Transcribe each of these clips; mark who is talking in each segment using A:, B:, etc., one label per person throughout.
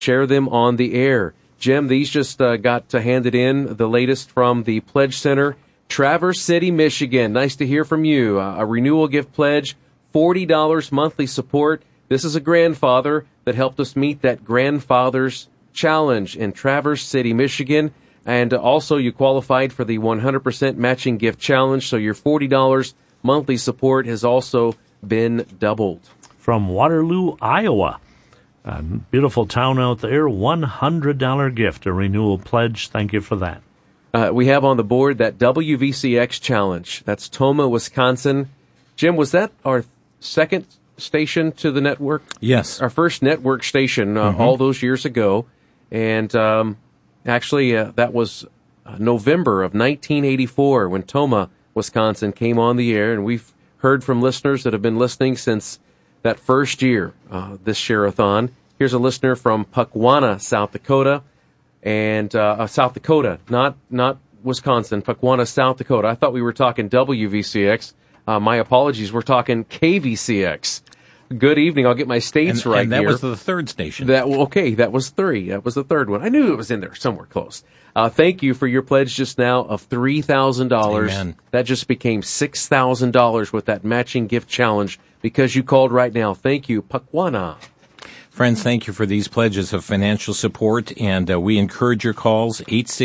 A: share them on the air. Jim, these just got handed in, the latest from the Pledge Center. Traverse City, Michigan. Nice to hear from you. A renewal gift pledge, $40 monthly support. This is a grandfather that helped us meet that grandfather's challenge in Traverse City, Michigan. And also you qualified for the 100% matching gift challenge, so your $40 monthly support has also been doubled.
B: From Waterloo, Iowa. A beautiful town out there, $100 gift, a renewal pledge. Thank you for that.
A: We have on the board that WVCX challenge. That's Tomah, Wisconsin. Jim, was that our second station to the network?
C: Yes.
A: Our first network station all those years ago. And actually, that was November of 1984 when Tomah, Wisconsin came on the air. And we've heard from listeners that have been listening since that first year, this share-a-thon. Here's a listener from Puckwana, South Dakota. And South Dakota, not Wisconsin, Puckwana, South Dakota. I thought we were talking WVCX. My apologies. We're talking KVCX. Good evening. I'll get my states right
C: and that
A: here.
C: was the third station.
A: That was 3. That was the third one. I knew it was in there somewhere close. Thank you for your pledge just now of $3,000.
C: Amen.
A: That just became $6,000 with that matching gift challenge because you called right now. Thank you, Puckwana.
C: Friends, thank you for these pledges of financial support, and we encourage your calls,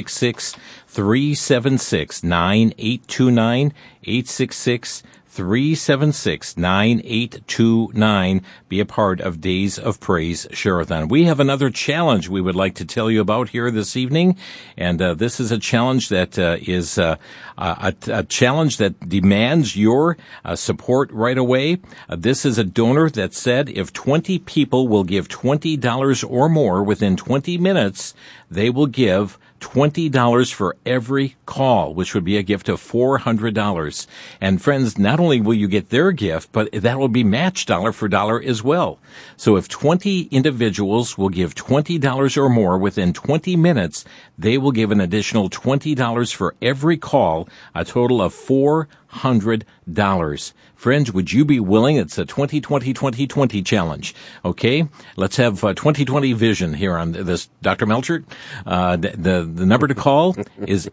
C: 866-376-9829, 866-376-9829. Be a part of Days of Praise Share-a-thon. We have another challenge we would like to tell you about here this evening, and this is a challenge that is a challenge that demands your support right away. This is a donor that said if 20 people will give $20 or more within 20 minutes, they will give $20 for every call, which would be a gift of $400. And friends, not only will you get their gift, but that will be matched dollar for dollar as well. So if 20 individuals will give $20 or more within 20 minutes, they will give an additional $20 for every call, a total of $400. Friends, would you be willing? It's a 2020 challenge. Okay, let's have 2020 vision here on this. Dr. Melchert, the number to call is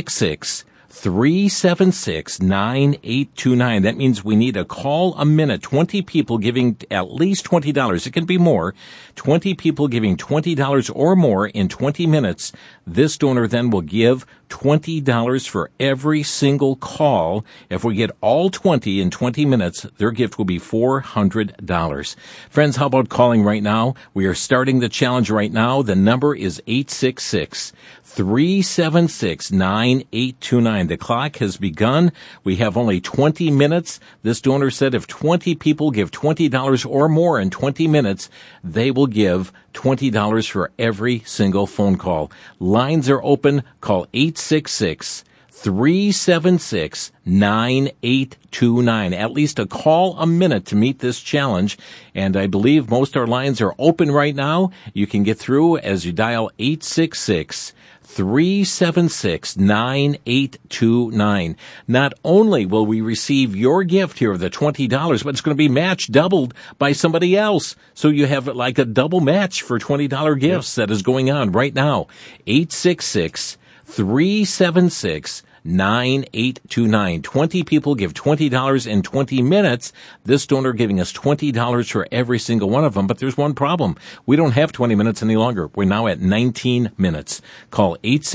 C: 866-376-9829. That means we need a call a minute. 20 people giving at least $20. It can be more. 20 people giving $20 or more in 20 minutes. This donor then will give $20 for every single call. If we get all 20 in 20 minutes, their gift will be $400. Friends, how about calling right now? We are starting the challenge right now. The number is 866-376-9829. The clock has begun. We have only 20 minutes. This donor said if 20 people give $20 or more in 20 minutes, they will give $20 for every single phone call. Lines are open. Call 866-376-9829. At least a call a minute to meet this challenge. And I believe most our lines are open right now. You can get through as you dial 866-376-9829. Not only will we receive your gift here of the $20, but it's going to be matched, doubled by somebody else. So you have like a double match for $20 gifts that is going on right now. 866-376-9829. 20 people give $20 in 20 minutes. This donor giving us $20 for every single one of them. But there's one problem. We don't have 20 minutes any longer. We're now at 19 minutes. Call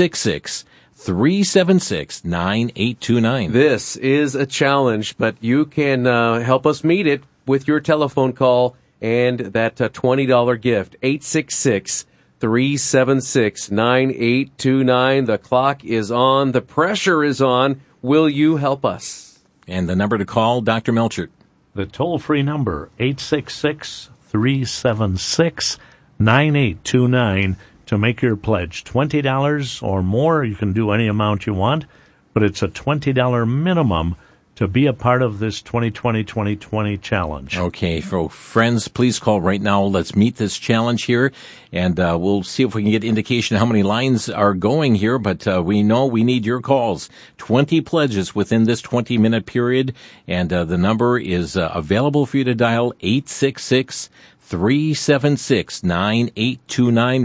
C: 866-376-9829.
A: This is a challenge, but you can help us meet it with your telephone call and that $20 gift. 866-376-9829. The clock is on. The pressure is on. Will you help us?
C: And the number to call, Dr. Melchert.
B: The toll-free number, 866-376-9829, to make your pledge. $20 or more. You can do any amount you want, but it's a $20 minimum to be a part of this 2020 challenge.
C: Okay, so friends, please call right now. Let's meet this challenge here, and we'll see if we can get indication how many lines are going here, but we know we need your calls. 20 pledges within this 20-minute period, and the number is available for you to dial, 866 376-9829.